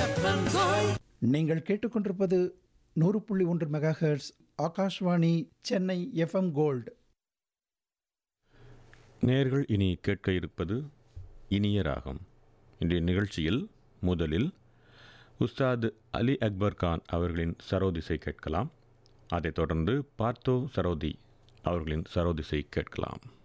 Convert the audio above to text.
நீங்கள் கேட்டுக்கொண்டிருப்பது 100.1 megahertz Akashvani Chennai FM gold. நேர்கள் இனி கேட்க இருப்பது இனிய ராகம். இன்றைய நிகழ்ச்சியில் முதலில் உஸ்தாத் அலி அக்பர் கான் அவர்களின் சரோதிசை கேட்கலாம். அதைத் தொடர்ந்து பார்த்தோ சரோதி அவர்களின் சரோதிசை கேட்கலாம்.